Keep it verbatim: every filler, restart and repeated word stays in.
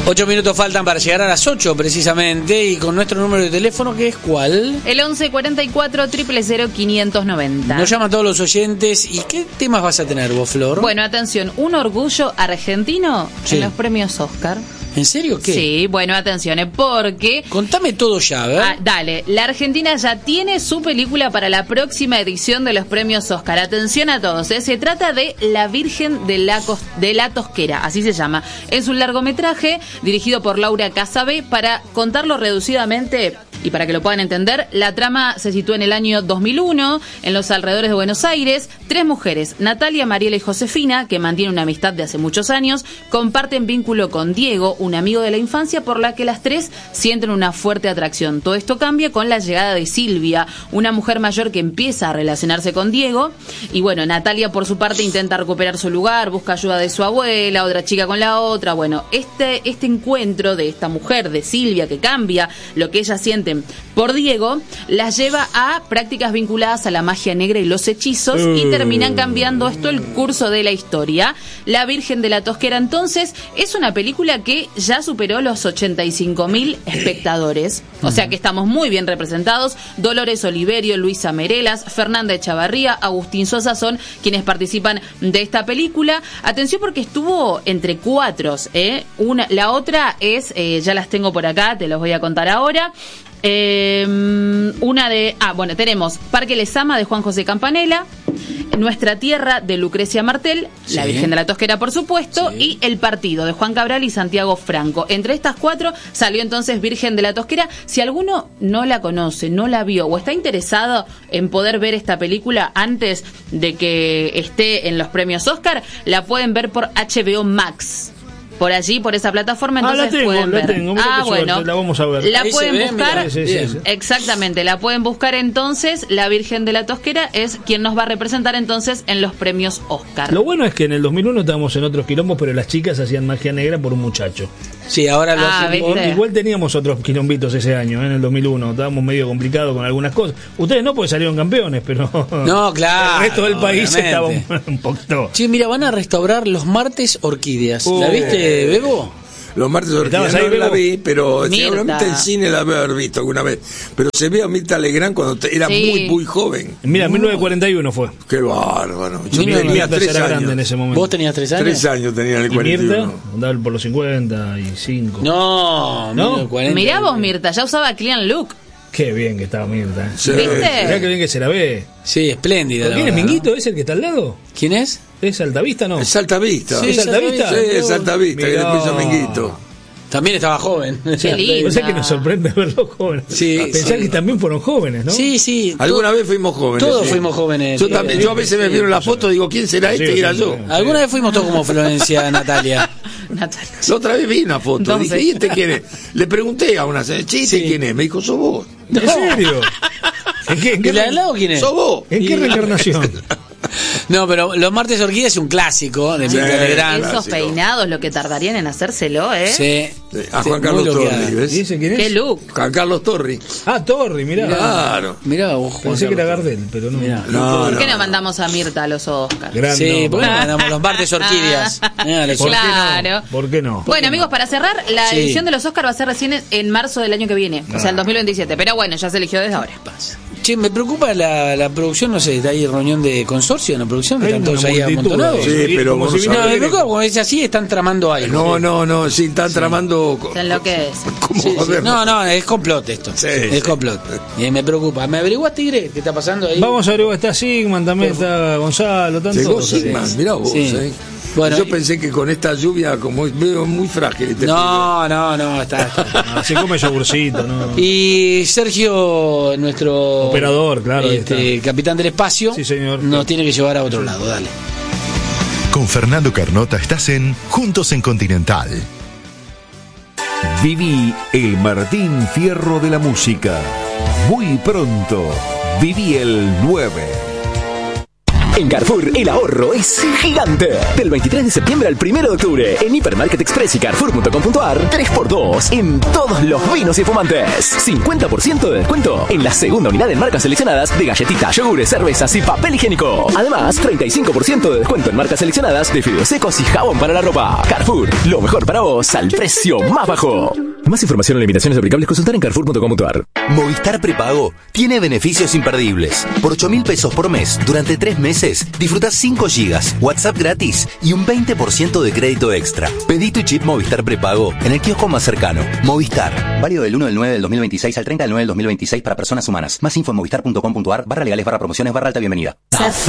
Ocho minutos faltan para llegar a las ocho precisamente, y con nuestro número de teléfono, ¿qué es cuál? El once cuarenta y cuatro, cero cero cero, quinientos noventa. Nos llaman todos los oyentes. ¿Y qué temas vas a tener vos, Flor? Bueno, atención, un orgullo argentino Sí. en los premios Oscar. ¿En serio qué? Sí, bueno, atención, eh, porque... Contame todo ya, ¿verdad? Ah, dale, la Argentina ya tiene su película para la próxima edición de los premios Oscar. Atención a todos, ¿eh? Se trata de La Virgen de la, Cos- de la Tosquera, así se llama. Es un largometraje dirigido por Laura Casabé. Para contarlo reducidamente y para que lo puedan entender, la trama se sitúa en el año dos mil uno, en los alrededores de Buenos Aires. Tres mujeres, Natalia, Mariela y Josefina, que mantienen una amistad de hace muchos años, comparten vínculo con Diego, un amigo de la infancia, por la que las tres sienten una fuerte atracción. Todo esto cambia con la llegada de Silvia, una mujer mayor que empieza a relacionarse con Diego. Y bueno, Natalia por su parte intenta recuperar su lugar, busca ayuda de su abuela, otra chica con la otra. Bueno, este, este encuentro de esta mujer, de Silvia, que cambia lo que ellas sienten por Diego, las lleva a prácticas vinculadas a la magia negra y los hechizos, y terminan cambiando esto el curso de la historia. La Virgen de la Tosquera, entonces, es una película que ya superó los ochenta y cinco mil espectadores, o sea que estamos muy bien representados. Dolores Oliverio, Luisa Merelas, Fernanda Echavarría, Agustín Sosa son quienes participan de esta película. Atención, porque estuvo entre cuatro, ¿eh? Una, la otra es, eh, ya las tengo por acá, te los voy a contar ahora. Eh, una de... Ah, bueno, tenemos Parque Lezama de Juan José Campanella, Nuestra Tierra de Lucrecia Martel, Sí. La Virgen de la Tosquera, por supuesto, Sí. y El Partido de Juan Cabral y Santiago Franco. Entre estas cuatro salió entonces Virgen de la Tosquera. Si alguno no la conoce, no la vio o está interesado en poder ver esta película antes de que esté en los premios Oscar, la pueden ver por H B O Max. Por allí, por esa plataforma, Ah, entonces la tengo, pueden la ver. tengo, mira ah, qué bueno, suerte, la vamos a ver. La Ahí se pueden ve, buscar. mirá, sí, sí, bien. sí. Exactamente, la pueden buscar entonces. La Virgen de la Tosquera es quien nos va a representar entonces en los premios Oscar. Lo bueno es que en el dos mil uno estábamos en otros quilombos, pero las chicas hacían magia negra por un muchacho. Sí, ahora lo Ah, hacen- ¿viste? Igual teníamos otros quilombitos ese año, ¿eh? En el dos mil uno. Estábamos medio complicados con algunas cosas. Ustedes no, porque salieron campeones, pero... No, claro, El resto del país obviamente. estaba un, un poquito... Che, mira, van a restaurar los martes Orquídeas. Uh. ¿La viste, Bebo? Los martes ¿Estabas Orquídea ahí, no la Bebo? vi, pero Mirta. seguramente en cine la debe haber visto alguna vez. Pero se ve a Mirta Legrand cuando te- era Sí. muy, muy joven. Mira, mil novecientos cuarenta y uno fue. Qué bárbaro. Yo Mirta tenía tres era grande en años. ese momento. ¿Vos tenías tres años? Tres años tenía en el ¿Y cuarenta y Mirta? uno. Andaba por los cincuenta y cinco. No, ¿No? no. cuarenta. Mirá vos, Mirta, ya usaba Clean Look. Qué bien que estaba Mirta. Sí. ¿Viste? Mirá qué bien que se la ve. Sí, espléndida. la ¿Quién es verdad, Minguito? ¿Es el que está al lado? ¿no? ¿Quién es? ¿Es Altavista no? Es Altavista. Sí, ¿Es Altavista? Sí, es Altavista, que Mirá. le puso Minguito. También estaba joven. Qué lindo. O sea que nos sorprende verlos jóvenes. Sí, Pensar sí. que también fueron jóvenes, ¿no? Sí, sí. Alguna to- vez fuimos jóvenes. Todos sí. fuimos jóvenes. Yo Sí, también. sí, Yo a veces me vieron la foto y digo, ¿quién será este? Sí, Y era sí, yo. sí. Alguna vez fuimos todos como Florencia, Natalia. Natalia. La otra vez vi una foto. Entonces- Dije, ¿y este quién es? Le pregunté a una señora, ¿este Sí. quién es? Me dijo, ¿sos vos? ¿En serio? ¿En qué, en qué ¿El de al lado quién es? ¿Sos vos? ¿En qué Y- reencarnación? No, pero Los Martes Orquídeas es un clásico de Mirta Sí. Legrand. Esos clásico. peinados, lo que tardarían en hacérselo, ¿eh? Sí. Sí, a Sí, Juan muy Carlos loqueada. Torri, ¿ves? ¿Y ese quién es? Qué look. Juan Carlos Torri. Ah, Torri, mirá. Claro. Mirá vos, Juan Pensé que era Carlos. Gardel, pero no. Mirá. No, ¿Por qué no. no mandamos a Mirta a los Oscars? Gran Sí, nombre. ¿por qué no mandamos Los Martes Orquídeas? Mirá, les- ¿Por qué Claro. no? ¿Por qué no? Bueno, amigos, para cerrar, la Sí. edición de los Oscars va a ser recién en- en marzo del año que viene, o sea, el dos mil veintisiete. Pero bueno, ya se eligió desde ahora. Che, me preocupa la, la producción, no sé, está ahí reunión de consorcio en la producción, que Hay están todos una ahí multitud amontonados. de- Sí, pero como vos si no viniera No, me de- preocupa porque es así, están tramando algo. No, no, no, sí, están tramando. co- Se enloquece. ¿Cómo Sí, sí. jodernos? No, no, es complot esto. Sí, es sí. complot. Y me preocupa. ¿Me averiguás, Tigre? ¿Qué está pasando ahí? Vamos a ver, está Sigman también, está Gonzalo, tanto. Llegó Sí. Sigman, mirá vos, Sí. eh. Bueno, Yo y- pensé que con esta lluvia, como veo muy frágil. Este No, no, no, está. está. Ah, se come yogurcito, ¿no? Y Sergio, nuestro Operador, claro, ahí este, capitán del espacio, Sí, señor. nos tiene que llevar a otro lado. Dale. Con Fernando Carnota estás en Juntos en Continental. Viví el Martín Fierro de la música. Muy pronto, viví el nueve. En Carrefour, el ahorro es gigante. Del veintitrés de septiembre al primero de octubre, en Hipermarket Express y Carrefour punto com punto ar, tres por dos en todos los vinos y fumantes. cincuenta por ciento de descuento en la segunda unidad en marcas seleccionadas de galletitas, yogures, cervezas y papel higiénico. Además, treinta y cinco por ciento de descuento en marcas seleccionadas de fideos secos y jabón para la ropa. Carrefour, lo mejor para vos al precio más bajo. Más información o limitaciones aplicables, consultar en Carrefour punto com punto ar. Movistar Prepago tiene beneficios imperdibles. Por ocho mil pesos por mes, durante tres meses, disfrutás cinco gigas, WhatsApp gratis y un veinte por ciento de crédito extra. Pedí tu chip Movistar Prepago en el kiosco más cercano. Movistar. Válido del uno del nueve del dos mil veintiséis al treinta del nueve del dos mil veintiséis para personas humanas. Más info en movistar punto com punto ar, barra legales, barra promociones, barra alta bienvenida.